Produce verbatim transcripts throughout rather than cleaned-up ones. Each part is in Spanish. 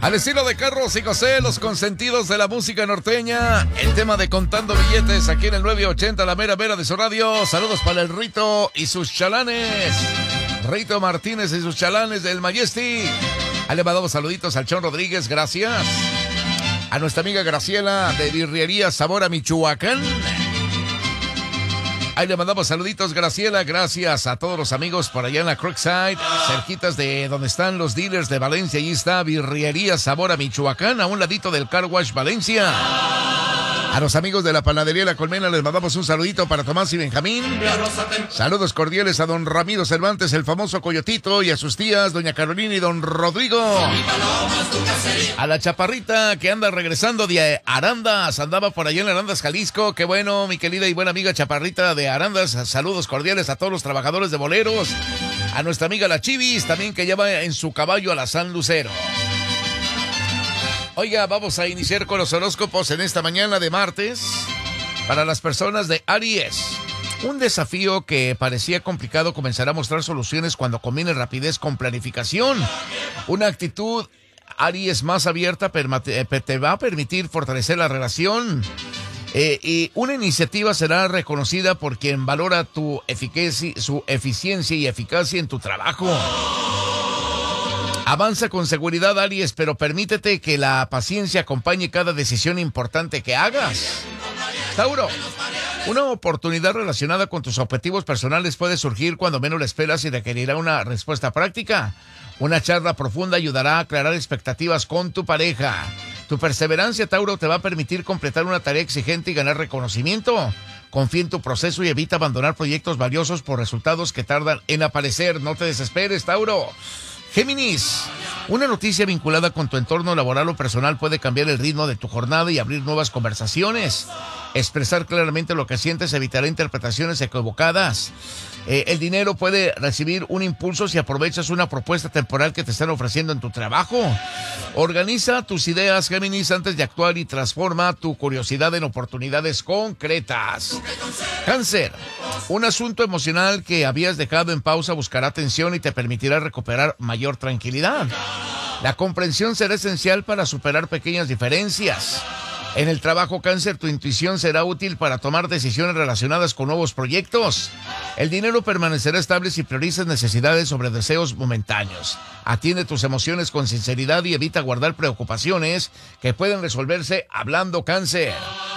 Al estilo de Carlos y José, los consentidos de la música norteña. El tema de Contando Billetes aquí en el nueve ochenta, la mera mera de su radio. Saludos para el Rito y sus chalanes. Rito Martínez y sus chalanes del Majestic. Ahí le mandamos saluditos al Chon Rodríguez, gracias. A nuestra amiga Graciela de Birrería Sabor a Michoacán. Ahí le mandamos saluditos, Graciela. Gracias a todos los amigos por allá en la Creekside, cerquitas de donde están los dealers de Valencia. Ahí está Birrería Sabor a Michoacán, a un ladito del Car Wash Valencia. A los amigos de la panadería La Colmena les mandamos un saludito para Tomás y Benjamín. Saludos cordiales a don Ramiro Cervantes, el famoso Coyotito, y a sus tías, doña Carolina y don Rodrigo. A la chaparrita que anda regresando de Arandas, andaba por allá en Arandas, Jalisco. Qué bueno, mi querida y buena amiga chaparrita de Arandas. Saludos cordiales a todos los trabajadores de boleros. A nuestra amiga la Chivis, también que lleva en su caballo a la San Lucero. Oiga, vamos a iniciar con los horóscopos en esta mañana de martes. Para las personas de Aries, un desafío que parecía complicado comenzará a mostrar soluciones cuando combine rapidez con planificación. Una actitud, Aries, más abierta te va a permitir fortalecer la relación. Eh, y una iniciativa será reconocida por quien valora tu eficacia, su eficiencia y eficacia en tu trabajo. Avanza con seguridad, Aries, pero permítete que la paciencia acompañe cada decisión importante que hagas. Tauro, una oportunidad relacionada con tus objetivos personales puede surgir cuando menos la esperas y requerirá una respuesta práctica. Una charla profunda ayudará a aclarar expectativas con tu pareja. Tu perseverancia, Tauro, te va a permitir completar una tarea exigente y ganar reconocimiento. Confía en tu proceso y evita abandonar proyectos valiosos por resultados que tardan en aparecer. No te desesperes, Tauro. Géminis, una noticia vinculada con tu entorno laboral o personal puede cambiar el ritmo de tu jornada y abrir nuevas conversaciones. Expresar claramente lo que sientes evitará interpretaciones equivocadas. Eh, el dinero puede recibir un impulso si aprovechas una propuesta temporal que te están ofreciendo en tu trabajo. Organiza tus ideas, Géminis, antes de actuar y transforma tu curiosidad en oportunidades concretas. Cáncer, un asunto emocional que habías dejado en pausa buscará atención y te permitirá recuperar mayor tranquilidad. La comprensión será esencial para superar pequeñas diferencias. En el trabajo, Cáncer, tu intuición será útil para tomar decisiones relacionadas con nuevos proyectos. El dinero permanecerá estable si priorizas necesidades sobre deseos momentáneos. Atiende tus emociones con sinceridad y evita guardar preocupaciones que pueden resolverse hablando, Cáncer.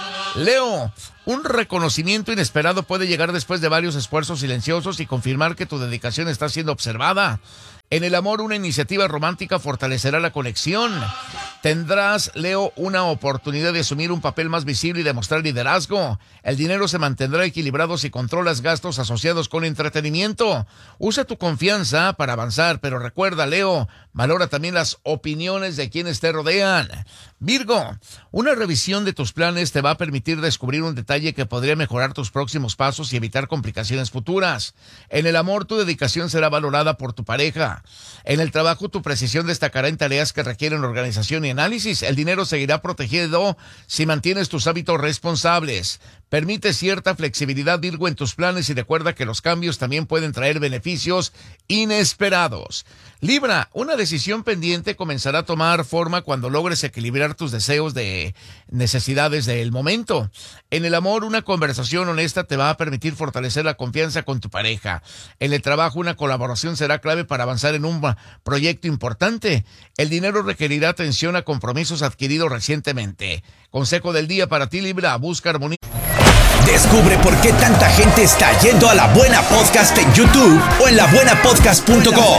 Leo, un reconocimiento inesperado puede llegar después de varios esfuerzos silenciosos y confirmar que tu dedicación está siendo observada. En el amor, una iniciativa romántica fortalecerá la conexión. Tendrás, Leo, una oportunidad de asumir un papel más visible y demostrar liderazgo. El dinero se mantendrá equilibrado si controlas gastos asociados con entretenimiento. Usa tu confianza para avanzar, pero recuerda, Leo, valora también las opiniones de quienes te rodean. Virgo, una revisión de tus planes te va a permitir descubrir un detalle que podría mejorar tus próximos pasos y evitar complicaciones futuras. En el amor, tu dedicación será valorada por tu pareja. En el trabajo, tu precisión destacará en tareas que requieren organización y análisis. El dinero seguirá protegido si mantienes tus hábitos responsables. Permite cierta flexibilidad, Virgo, en tus planes y recuerda que los cambios también pueden traer beneficios inesperados. Libra, una decisión pendiente comenzará a tomar forma cuando logres equilibrar tus deseos de necesidades del momento. En el amor, una conversación honesta te va a permitir fortalecer la confianza con tu pareja. En el trabajo, una colaboración será clave para avanzar en un proyecto importante. El dinero requerirá atención a compromisos adquiridos recientemente. Consejo del día para ti, Libra, busca armonía. Descubre por qué tanta gente está yendo a La Buena Podcast en YouTube o en la buena podcast punto com.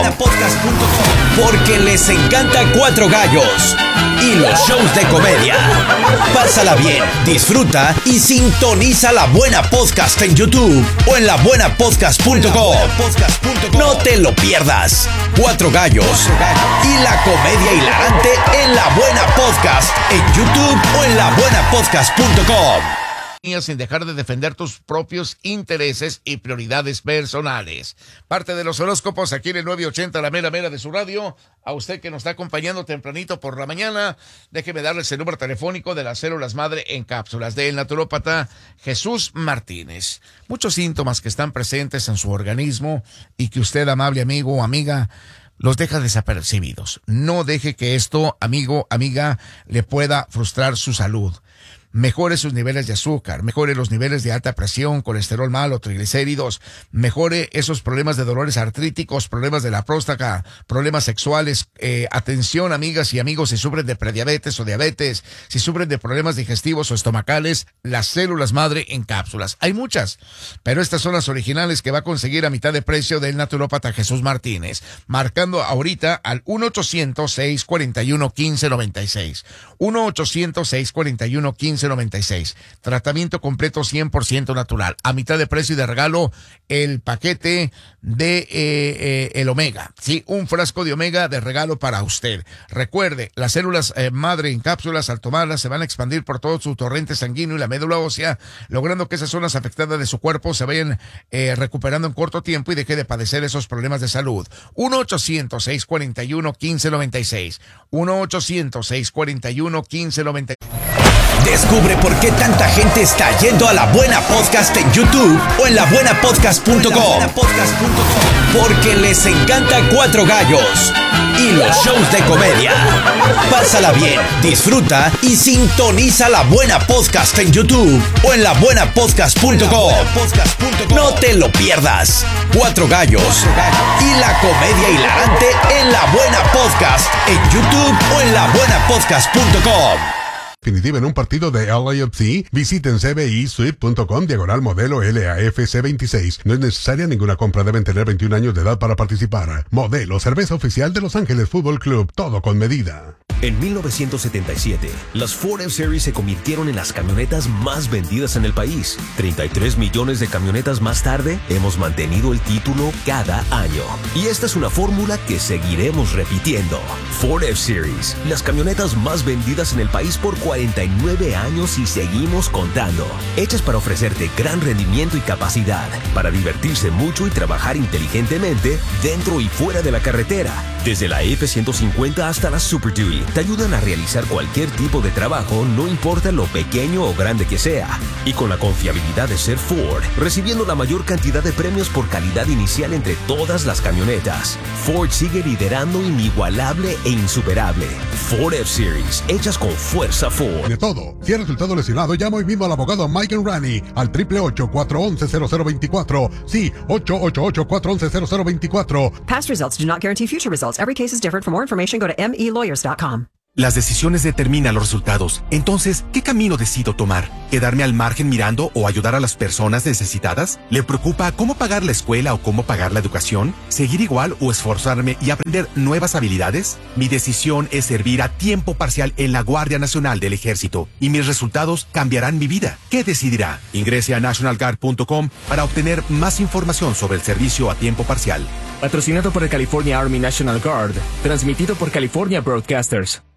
Porque les encanta Cuatro Gallos y los shows de comedia. Pásala bien, disfruta y sintoniza La Buena Podcast en YouTube o en la buena podcast punto com. No te lo pierdas. Cuatro Gallos y la comedia hilarante en La Buena Podcast en YouTube o en la buena podcast punto com. Sin dejar de defender tus propios intereses y prioridades personales. Parte de los horóscopos aquí en el nueve ochenta, la mera mera de su radio. A usted que nos está acompañando tempranito por la mañana, déjeme darles el número telefónico de las células madre en cápsulas del naturópata Jesús Martínez. Muchos síntomas que están presentes en su organismo y que usted, amable amigo o amiga, los deja desapercibidos. No deje que esto, amigo, amiga, le pueda frustrar su salud. Mejore sus niveles de azúcar, mejore los niveles de alta presión, colesterol malo, triglicéridos, mejore esos problemas de dolores artríticos, problemas de la próstata, problemas sexuales. Eh, atención, amigas y amigos, si sufren de prediabetes o diabetes, si sufren de problemas digestivos o estomacales, las células madre en cápsulas. Hay muchas, pero estas son las originales que va a conseguir a mitad de precio del naturópata Jesús Martínez, marcando ahorita al uno ochocientos, seiscientos cuarenta y uno, quince noventa y seis. uno ochocientos, seiscientos cuarenta y uno, quince noventa y seis. Tratamiento completo cien por ciento natural. A mitad de precio y de regalo el paquete de eh, eh, el Omega. Sí, un frasco de Omega de regalo para usted. Recuerde, las células eh, madre en cápsulas al tomarlas se van a expandir por todo su torrente sanguíneo y la médula ósea, logrando que esas zonas afectadas de su cuerpo se vayan eh, recuperando en corto tiempo y deje de padecer esos problemas de salud. uno ochocientos, seiscientos cuarenta y uno, quince noventa y seis. uno ochocientos, seiscientos cuarenta y uno, quince noventa y seis. Descubre por qué tanta gente está yendo a La Buena Podcast en YouTube o en la buena podcast punto com. Porque les encanta Cuatro Gallos y los shows de comedia. Pásala bien, disfruta y sintoniza La Buena Podcast en YouTube o en la buena podcast punto com. No te lo pierdas. Cuatro Gallos y la comedia hilarante en La Buena Podcast en YouTube o en la buena podcast punto com. Definitiva en un partido de L A F C, visiten c b i suite punto com diagonal modelo L A F C veintiséis. No es necesaria ninguna compra, deben tener veintiún años de edad para participar. Modelo, cerveza oficial de Los Ángeles Fútbol Club, todo con medida. En mil novecientos setenta y siete, las Ford F-Series se convirtieron en las camionetas más vendidas en el país. treinta y tres millones de camionetas más tarde, hemos mantenido el título cada año. Y esta es una fórmula que seguiremos repitiendo. Ford F-Series, las camionetas más vendidas en el país por cuarenta y nueve años y seguimos contando. Hechas para ofrecerte gran rendimiento y capacidad, para divertirse mucho y trabajar inteligentemente dentro y fuera de la carretera. Desde la F ciento cincuenta hasta la Super Duty, te ayudan a realizar cualquier tipo de trabajo, no importa lo pequeño o grande que sea. Y con la confiabilidad de ser Ford, recibiendo la mayor cantidad de premios por calidad inicial entre todas las camionetas. Ford sigue liderando inigualable e insuperable. Ford F-Series, hechas con fuerza Ford. De todo. Si hay resultado lesionado, llama hoy mismo al abogado Mike Enrani al triple ocho, cuatro once, cero cero veinticuatro. Sí, ocho ocho ocho, cuatro once, cero cero veinticuatro. Past results do not guarantee future results. Every case is different. For more information, go to m e lawyers dot com. Las decisiones determinan los resultados. Entonces, ¿qué camino decido tomar? ¿Quedarme al margen mirando o ayudar a las personas necesitadas? ¿Le preocupa cómo pagar la escuela o cómo pagar la educación? ¿Seguir igual o esforzarme y aprender nuevas habilidades? Mi decisión es servir a tiempo parcial en la Guardia Nacional del Ejército y mis resultados cambiarán mi vida. ¿Qué decidirá? Ingrese a national guard punto com para obtener más información sobre el servicio a tiempo parcial. Patrocinado por el California Army National Guard, transmitido por California Broadcasters.